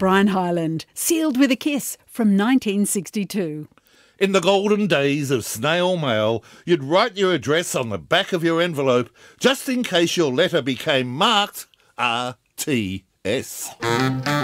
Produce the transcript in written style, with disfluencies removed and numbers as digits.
Brian Hyland, Sealed with a Kiss from 1962. In the golden days of snail mail, you'd write your address on the back of your envelope just in case your letter became marked R.T.S.